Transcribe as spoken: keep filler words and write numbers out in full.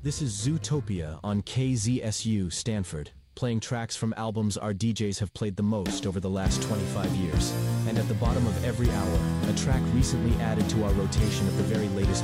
This is Zootopia on K Z S U Stanford, playing tracks from albums our D Js have played the most over the last twenty-five years. And at the bottom of every hour, a track recently added to our rotation of the very latest